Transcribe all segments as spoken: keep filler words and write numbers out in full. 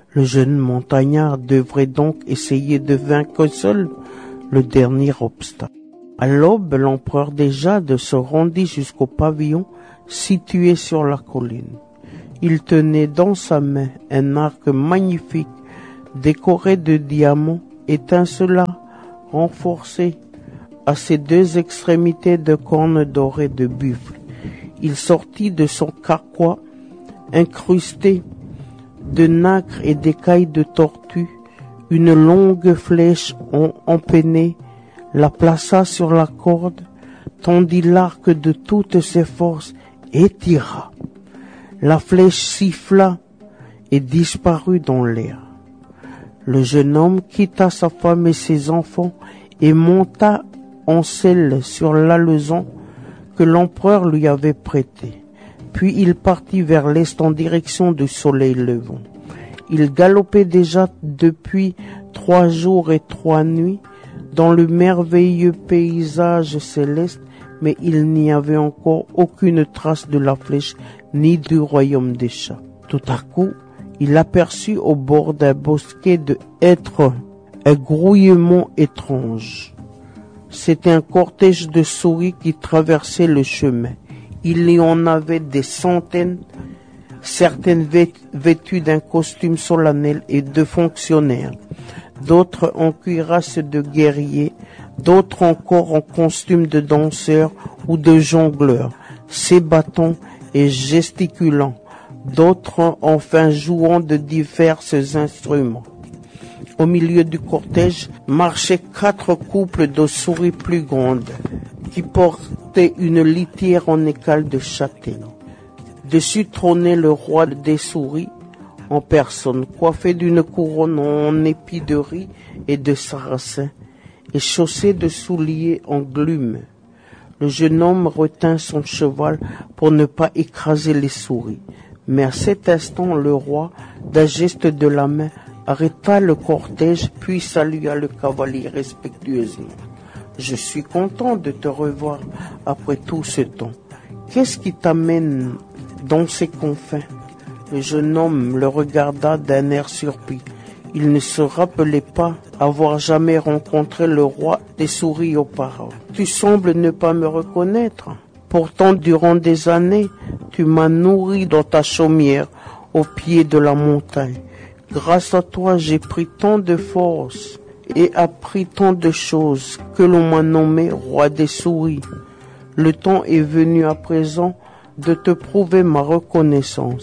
Le jeune montagnard devrait donc essayer de vaincre seul le dernier obstacle. À l'aube, l'empereur des Jades se rendit jusqu'au pavillon situé sur la colline. Il tenait dans sa main un arc magnifique, décoré de diamants étincelants, renforcé à ses deux extrémités de cornes dorées de buffle. Il sortit de son carquois incrusté de nacre et d'écailles de tortue une longue flèche en empennée, la plaça sur la corde, tendit l'arc de toutes ses forces et tira. La flèche siffla et disparut dans l'air. Le jeune homme quitta sa femme et ses enfants et monta en selle sur l'alezan que l'empereur lui avait prêté. Puis il partit vers l'est en direction du soleil levant. Il galopait déjà depuis trois jours et trois nuits dans le merveilleux paysage céleste, mais il n'y avait encore aucune trace de la flèche ni du royaume des chats. Tout à coup, il aperçut au bord d'un bosquet de hêtres un grouillement étrange. C'était un cortège de souris qui traversait le chemin. Il y en avait des centaines, certaines vêtues d'un costume solennel et de fonctionnaires, d'autres en cuirasse de guerriers, d'autres encore en costume de danseurs ou de jongleurs, s'ébattant et gesticulant, d'autres enfin jouant de divers instruments. Au milieu du cortège marchaient quatre couples de souris plus grandes, qui portaient une litière en écailles de châtaigne. Dessus trônait le roi des souris en personne, coiffé d'une couronne en épis de riz et de sarrasin, et chaussé de souliers en glumes. Le jeune homme retint son cheval pour ne pas écraser les souris. Mais à cet instant, le roi, d'un geste de la main, arrêta le cortège, puis salua le cavalier respectueusement. « Je suis content de te revoir après tout ce temps. Qu'est-ce qui t'amène dans ces confins ?» Le jeune homme le regarda d'un air surpris. Il ne se rappelait pas avoir jamais rencontré le roi des souris auparavant. « Tu sembles ne pas me reconnaître. Pourtant, durant des années, tu m'as nourri dans ta chaumière au pied de la montagne. Grâce à toi, j'ai pris tant de force et appris tant de choses que l'on m'a nommé roi des souris. Le temps est venu à présent de te prouver ma reconnaissance.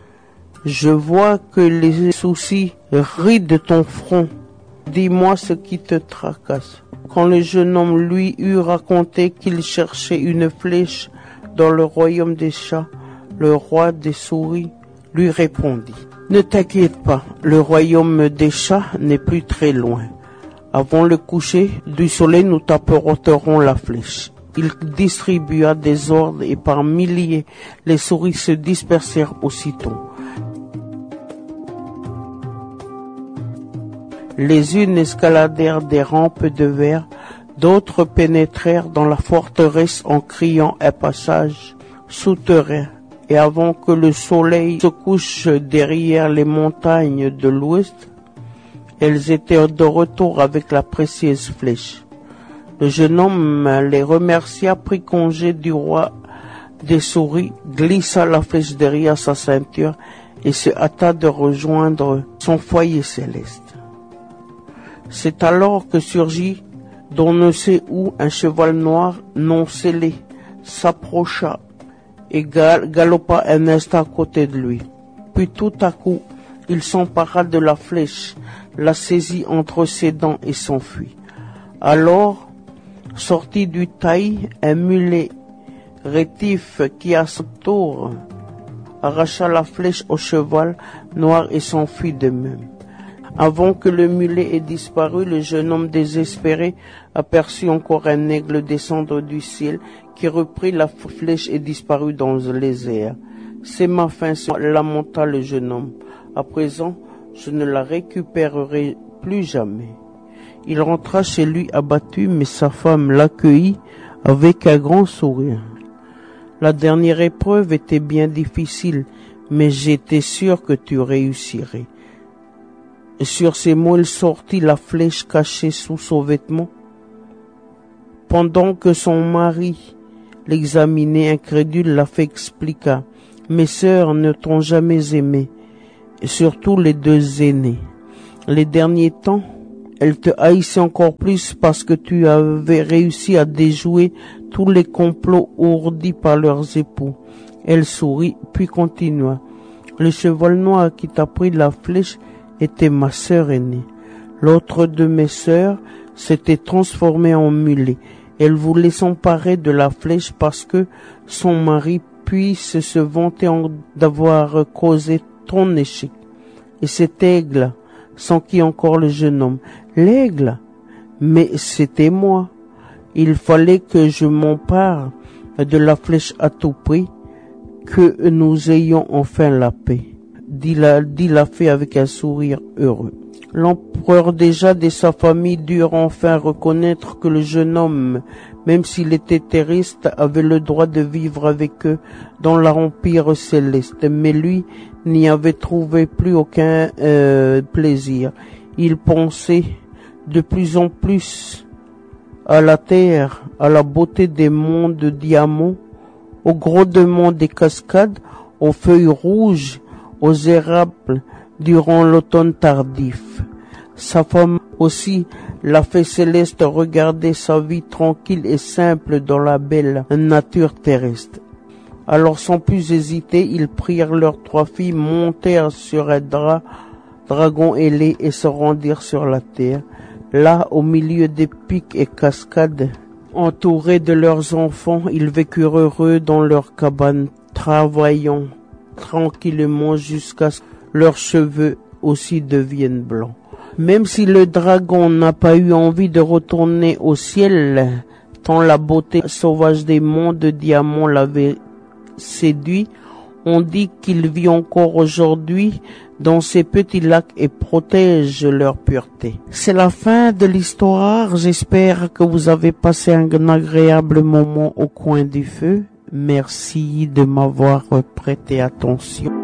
Je vois que les soucis rient de ton front. Dis-moi ce qui te tracasse. » Quand le jeune homme lui eut raconté qu'il cherchait une flèche dans le royaume des chats, le roi des souris lui répondit: « Ne t'inquiète pas, le royaume des chats n'est plus très loin. Avant le coucher du soleil, nous t'apporterons la flèche. » Il distribua des ordres et par milliers, les souris se dispersèrent aussitôt. Les unes escaladèrent des rampes de verre, d'autres pénétrèrent dans la forteresse en criant un passage souterrain. Et avant que le soleil se couche derrière les montagnes de l'ouest, elles étaient de retour avec la précieuse flèche. Le jeune homme les remercia, prit congé du roi des souris, glissa la flèche derrière sa ceinture et se hâta de rejoindre son foyer céleste. C'est alors que surgit, d'on ne sait où, un cheval noir non scellé, s'approcha et gal- galopa un instant à côté de lui. Puis tout à coup, il s'empara de la flèche, la saisit entre ses dents et s'enfuit. Alors, sortit du taillis un mulet rétif qui à son tour arracha la flèche au cheval noir et s'enfuit de même. Avant que le mulet ait disparu, le jeune homme désespéré aperçut encore un aigle descendre du ciel qui reprit la flèche et disparut dans les airs. « C'est ma fin, lamenta le jeune homme. À présent, je ne la récupérerai plus jamais. » Il rentra chez lui abattu, mais sa femme l'accueillit avec un grand sourire. « La dernière épreuve était bien difficile, mais j'étais sûr que tu réussirais. Sur ces mots, il sortit la flèche cachée sous son vêtement. Pendant que son mari l'examinait incrédule, la fée expliqua. Mes sœurs ne t'ont jamais aimé, et surtout les deux aînées. Les derniers temps, elles te haïssaient encore plus parce que tu avais réussi à déjouer tous les complots ourdis par leurs époux. Elle sourit, puis continua. Le cheval noir qui t'a pris la flèche était ma sœur aînée. L'autre de mes sœurs s'était transformée en mulet. Elle voulait s'emparer de la flèche parce que son mari puisse se vanter d'avoir causé ton échec. Et cet aigle, sans qui encore le jeune homme. L'aigle? Mais c'était moi. Il fallait que je m'empare de la flèche à tout prix, que nous ayons enfin la paix, dit la, dit la fée avec un sourire heureux. L'empereur déjà de sa famille durent enfin reconnaître que le jeune homme, même s'il était terrestre, avait le droit de vivre avec eux dans l'empire céleste, mais lui n'y avait trouvé plus aucun euh, plaisir. Il pensait de plus en plus à la terre, à la beauté des monts de diamants, au grondement des cascades, aux feuilles rouges, aux érables durant l'automne tardif. Sa femme aussi, la fée céleste, regardait sa vie tranquille et simple dans la belle nature terrestre. Alors sans plus hésiter, ils prirent leurs trois filles, montèrent sur un dra, dragon ailé et se rendirent sur la terre. Là, au milieu des pics et cascades, entourés de leurs enfants, ils vécurent heureux dans leur cabane, travaillant tranquillement jusqu'à ce que leurs cheveux aussi deviennent blancs. Même si le dragon n'a pas eu envie de retourner au ciel, tant la beauté sauvage des monts de diamants l'avait séduit, on dit qu'il vit encore aujourd'hui dans ces petits lacs et protège leur pureté. C'est la fin de l'histoire. J'espère que vous avez passé un agréable moment au coin du feu. Merci de m'avoir prêté attention.